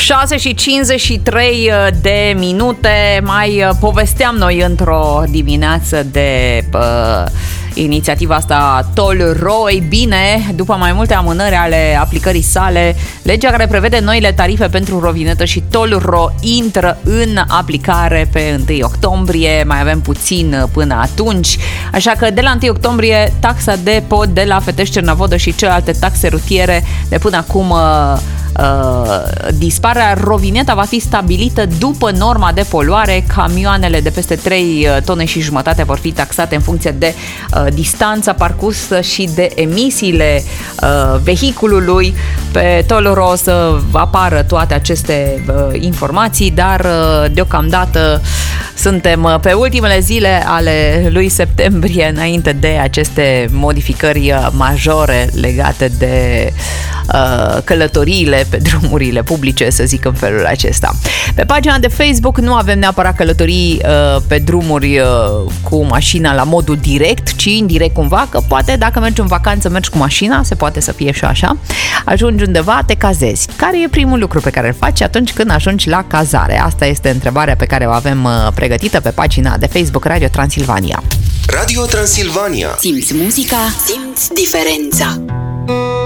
6:53 de minute. Mai povesteam noi într-o dimineață de inițiativa asta Toll-Ro. Ei bine, după mai multe amânări ale aplicării sale, legea care prevede noile tarife pentru rovinetă și Toll-Ro intră în aplicare pe 1 octombrie. Mai avem puțin până atunci, așa că de la 1 octombrie taxa de pod de la Fetești-Cernavodă și celelalte taxe rutiere de până acum disparea. Rovineta va fi stabilită după norma de poluare. Camioanele de peste 3 tone și jumătate vor fi taxate în funcție de distanța parcursă și de emisiile vehiculului. Pe Toll-Ro o să apară toate aceste informații, dar deocamdată suntem pe ultimele zile ale lui septembrie, înainte de aceste modificări majore legate de călătoriile pe drumurile publice, să zic în felul acesta. Pe pagina de Facebook nu avem neapărat călătorii pe drumuri cu mașina la modul direct, ci indirect cumva, că poate dacă mergi în vacanță, mergi cu mașina, se poate să fie și așa, ajungi undeva, te cazezi. Care e primul lucru pe care îl faci atunci când ajungi la cazare? Asta este întrebarea pe care o avem pregătită pe pagina de Facebook Radio Transilvania. Radio Transilvania. Simți muzica, simți diferența.